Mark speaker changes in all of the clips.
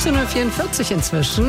Speaker 1: 15:44 Uhr inzwischen.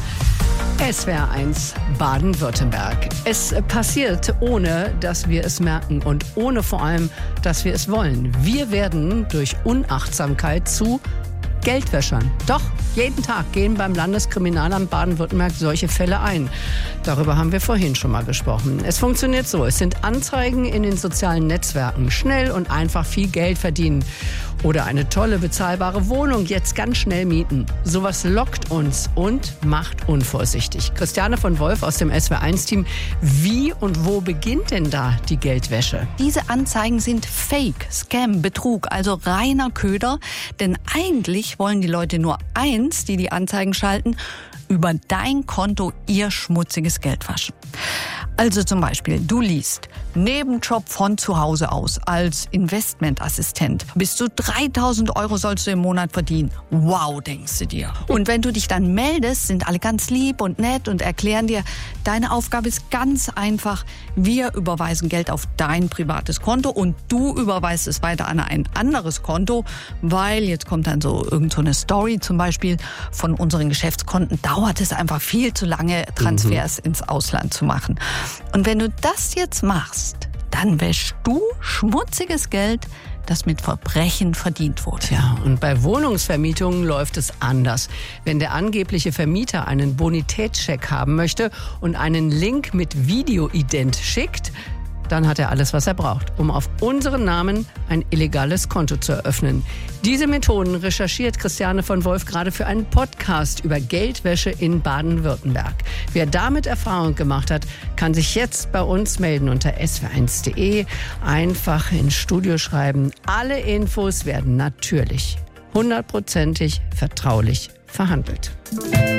Speaker 1: SWR 1 Baden-Württemberg. Es passiert, ohne dass wir es merken und ohne vor allem, dass wir es wollen. Wir werden durch Unachtsamkeit zu Geldwäschern. Doch, jeden Tag gehen beim Landeskriminalamt Baden-Württemberg solche Fälle ein. Darüber haben wir vorhin schon mal gesprochen. Es funktioniert so, es sind Anzeigen in den sozialen Netzwerken. Schnell und einfach viel Geld verdienen. Oder eine tolle, bezahlbare Wohnung jetzt ganz schnell mieten. Sowas lockt uns und macht unvorsichtig. Christiane von Wolf aus dem SWR 1-Team. Wie und wo beginnt denn da die Geldwäsche?
Speaker 2: Diese Anzeigen sind Fake, Scam, Betrug, also reiner Köder. Denn eigentlich wollen die Leute nur eins, die Anzeigen schalten, über dein Konto ihr schmutziges Geld waschen. Also zum Beispiel, du liest, Nebenjob von zu Hause aus als Investmentassistent. Bis zu 3.000 € sollst du im Monat verdienen. Wow, denkst du dir. Und wenn du dich dann meldest, sind alle ganz lieb und nett und erklären dir, deine Aufgabe ist ganz einfach. Wir überweisen Geld auf dein privates Konto und du überweist es weiter an ein anderes Konto, weil jetzt kommt dann so eine Story zum Beispiel von unseren Geschäftskonten. Dauert es einfach viel zu lange, Transfers ins Ausland zu machen. Und wenn du das jetzt machst, dann wäschst du schmutziges Geld, das mit Verbrechen verdient wurde.
Speaker 1: Ja, und bei Wohnungsvermietungen läuft es anders. Wenn der angebliche Vermieter einen Bonitätscheck haben möchte und einen Link mit Videoident schickt, dann hat er alles, was er braucht, um auf unseren Namen ein illegales Konto zu eröffnen. Diese Methoden recherchiert Christiane von Wolf gerade für einen Podcast über Geldwäsche in Baden-Württemberg. Wer damit Erfahrung gemacht hat, kann sich jetzt bei uns melden unter swr1.de. Einfach ins Studio schreiben. Alle Infos werden natürlich 100%ig vertraulich verhandelt.